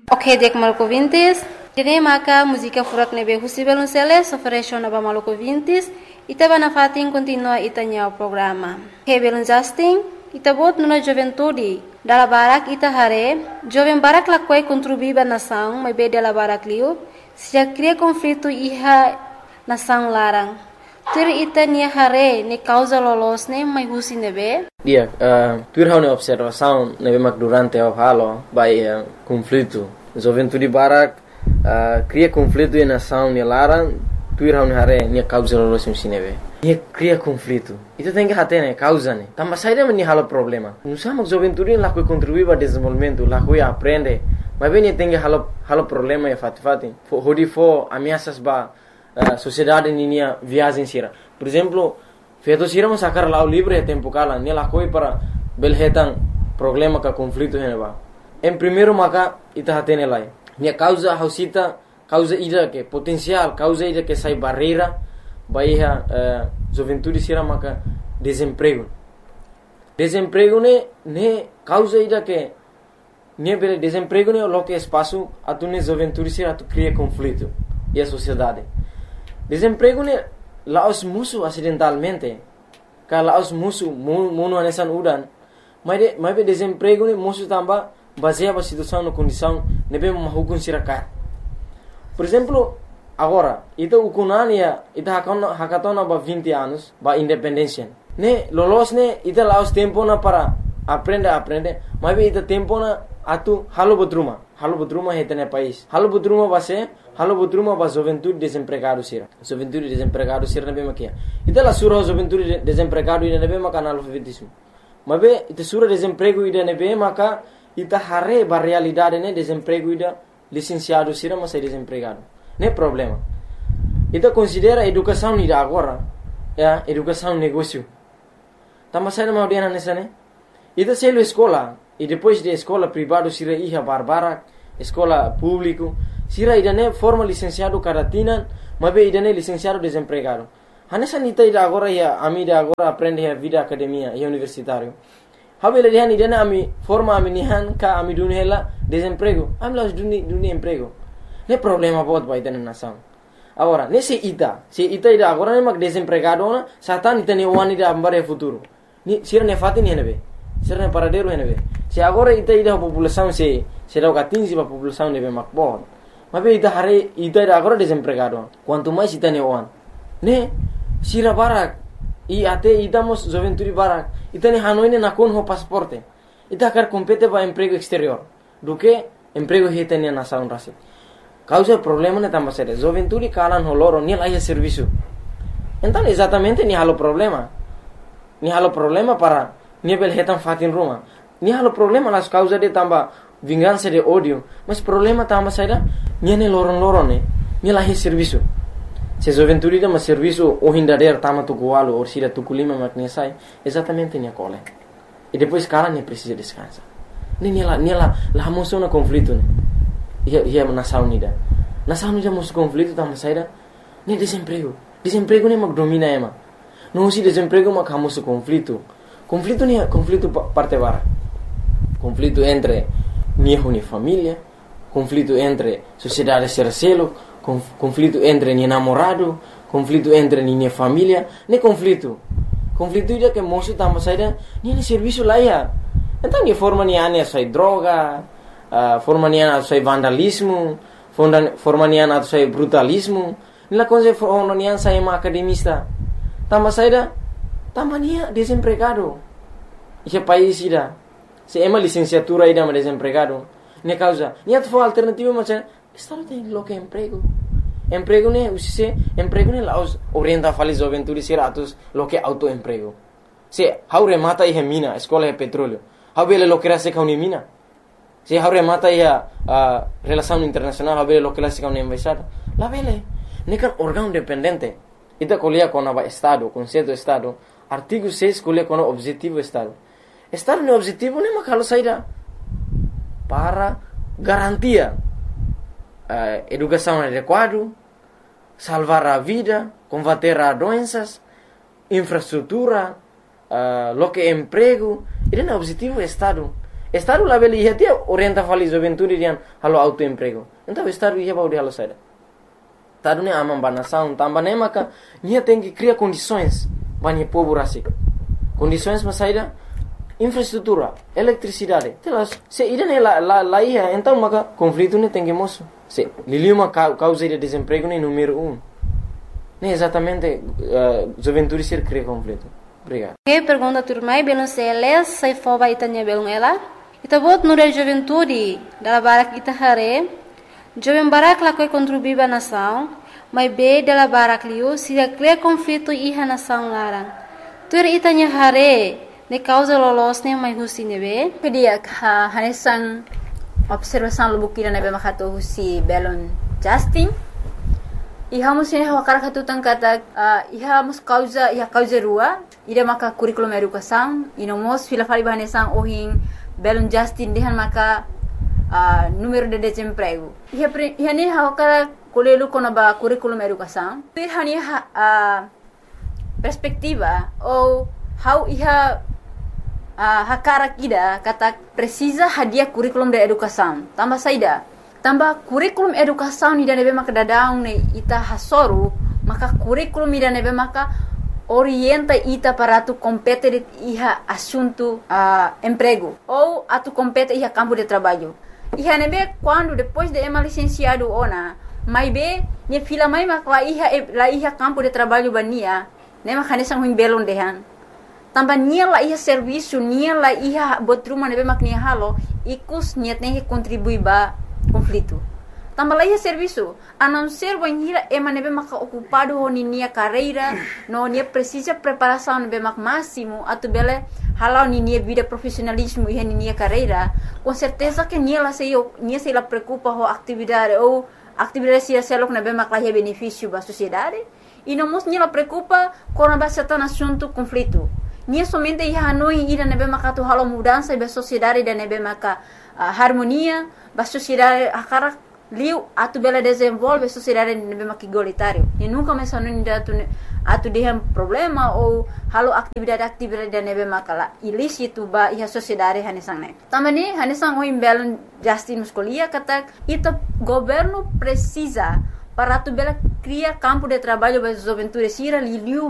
Ok, dek Maluco Vintes. Dene maka música furak nebe Husibel Unceles ofereció naba Maluco Vintes. Ita bana fatin continua itanya o programa. Hebelun Justin, ita bot nuna juventude. Dala barak ita hare, jovem barak lakwai contribuiba nação, mas be dala barak liu, se já cria conflito iha nação larang. Tur ita nia hare ne causa lolos ne mai husi nebe. Dia, tur hau ne observação nebe mak durante o halo by conflito. Juventude barak cria conflito e nação ne larang. Tuir hau hare nia causa lolos nebe. Nia cria conflito. Itu tem que hate ne causa ne. Tamba saída me halo problema. Nusa mak juventude lá que contribui para desenvolvimento, lá que aprende. Mas bem tem que halo problema e fati. Hodi fo ameaças ba sociedade ninia viagem sira. Por exemplo, feito sira mas sacar lá o livre é tempo cala, nia lá coi para belhetan problema ka conflito hene ba. Em primeiro maka ita hate ne lai. Nia causa hausita causa ida que potencial, causa ida que sai barreira, baia juventude sira maka desemprego. Desemprego ne causa ida que ne bele desemprego ne lo que espaço atune juventude sira tu cria conflito e a sociedade. Desemprego ne laos musu acidentalmente, ka laos musu muno anesan udan, mas be desemprego ne musu tamba baseia situação no condição nebe mahukun sira ka. Por exemplo, agora, ita ukunania, ita hakatona ba 20 anos, ba independência. Ne lolos ne ita laos tempo na para aprende, mas be ita tempo na atu halo bodruma hetene país. Halo bodruma ba juventude desempregado sira. Juventude desempregado sira nebe makia. Ita la sura juventude desempregado ida nebe maka analfabetismo. Mas be ita sura desemprego ida nebe maka ita hare ba realidade ne desemprego ida licenciado sira mas é desempregado. Nem problema. Ita considera educação ida agora, educação negócio. Tama sai na audiana nessa né? Ita selo escola e depois de escola privado sira iha barbara, escola público, sira ida ne forma licenciado karatina, mas be ida ne licenciado desempregado. Hanessa nita ida agora ia amida agora aprende a vida academia e universitário. Habele dihan ida na ami forma ami nihan ka ami dunhela desemprego. Ami las duni emprego. Ne problema bot ba ida nação. Agora, ne se ita ida agora ne mak desempregado na satan ita ne wani da ambare futuro. Ni sira ne fatin henebe. Sira ne paradero henebe. Se agora ita ida população se dá 15 ba população nebe mak bot. Mas be ita hare ita ida agora desempregado. Quanto mais ita ne wan. Ne sira barak e até idamos juventude barak. Ita ne hanoi ne nakon ho pasaporte. Ita quer compete ba emprego exterior. Do que emprego hita ne nação rasi. Causa problema ne tamba sere. Juventude kalan ho loro ni laia serviço. Então exatamente ni halo problema. Ni halo problema para ni bel hetan fatin ruma. Ni halo problema las causa de tamba vingança de ódio. Mas problema tamba sere ni ne loron ne. Ni laia serviço. Se juventude dá serviço o hindader tama tu gualo ou sira tu kulima makne sai, exatamente ni cole. E depois cara nem precisa descansar. Ni la moção na conflito né. Ia nação unida. Nação unida moço conflito tama saída. Nem desemprego. Desemprego nem mag domina ema. Não se desemprego mag hamoso conflito. Conflito nem conflito parte vara. Conflito entre ni família, conflito entre sociedade sercelo, conflito entre ni namorado, conflito entre ni família, nem conflito. Conflito ida que moço tama saída, ni serviço lá ia. Então ni forma ni ane sai droga, forma ni ane sai vandalismo, forma ni ane sai brutalismo. Nila coisa forma ni ane sai ma academista. Tama saída, tama ni desempregado. Esse país ida, se ema licenciatura ida ma desempregado. Ne causa, ni atu for alternativa mas estado tem lo que emprego. Emprego ne usise, emprego ne laos orienta fali juventude siratus lo que autoemprego. Se haure mata e mina, escola e petróleo. Habele lo que rase kauni mina. Se haure mata e relação internacional, habele lo que rase kauni embaixada. La vele, nekan órgão dependente. Ita colia com a estado, conceito estado. Artigo 6 colia com o objetivo estado. Estado no objetivo ne makalo saída para garantia educação adequada, salvar a vida, combater as doenças, infraestrutura, lo que é emprego. Ele é o objetivo do Estado. Estado lá beli ia dia orienta fali juventude dian halo autoemprego. Então o Estado ia baudi halo saída. Estado ne amam banação, tambah ne maka nia tem que criar condições bani povo rasik. Condições mas saída infraestrutura, eletricidade. Telas, se ida ne lá ia, então maka conflito ne tem que moço. Se liliuma causa de desemprego ne número 1. Ne exatamente juventude ser cria conflito. Obrigado. Que pergunta turmai belum seles sai foba itanya belum ela. Ita bot nura juventude dala barak ita hare. Jovem barak la koi contribuir ba nação, mas be dala barak liu sida cria conflito iha nação larang. Tur itanya hare ne causa lolos ne mai husi nebe. Kedia hanesan observação lubukira nebe makato husi belon Justin. Iha musine hawakara katutang kata iha mus causa rua ida maka curriculum educação inomos fila fali bahanesan ohin belon Justin dehan maka número de desemprego. Iha ne hawakara kolelu kono ba curriculum educação. Iha ne perspectiva ou how iha hakara kida kata precisa hadiah curriculum de educação. Tambah saida. Tambah kurikulum educação ida nebe maka dadang ne ita hasoru maka kurikulum ida nebe maka orienta ita para tu compete iha assunto emprego ou atu compete iha campo de trabalho. Iha nebe quando depois de ema licenciado ona mai be ne fila mai maka la iha campo de trabalho bania ne maka nesang huing belon dehan. Tambah nia la iha serviço nia la iha botruma nebe mak nia halo ikus niat ne contribui ba conflito. Tambah lagi serviço, a não ser banhira ema nebe maka ocupado honi nia carreira, no nia precisa preparação nebe mak máximo, atu bele halau ni nia vida profissionalismo e nia carreira, com certeza que nia se la preocupa ho atividade ou atividade se selok nebe mak lahia benefício ba sociedade, e não mos nia la preocupa com a certain assunto conflito. Nia somente ia hanoi ida nebe maka tu halau mudança ba sociedade da nebe maka harmonia, ba sociedade akara liu atu bela desenvolve a sociedade nebe maka igualitário. E nunca mais hanoi atu dehem problema ou halo atividade da nebe maka la ilícito ba iha sociedade hanesang ne. Tamani hanesang o imbelon Justin Muscolia kata ita governo precisa para tu bela criar campo de trabalho ba juventude sira liu